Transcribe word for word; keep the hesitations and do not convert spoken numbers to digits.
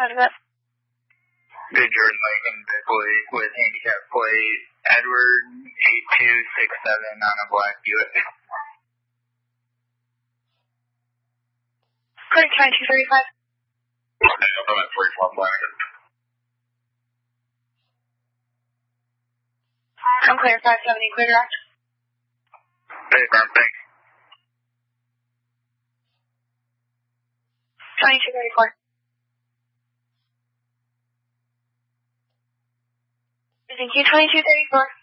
Roger that. Good Jordan Lincoln Bickley with handicap plate Edward eight two six seven on a black Buick. Clear twenty-two thirty-five. Okay, I'm at forty-four black. I'm clear five seventy, clear direct. Hey, Graham, thanks. twenty-two thirty-four. Thank you, twenty-two thirty-four.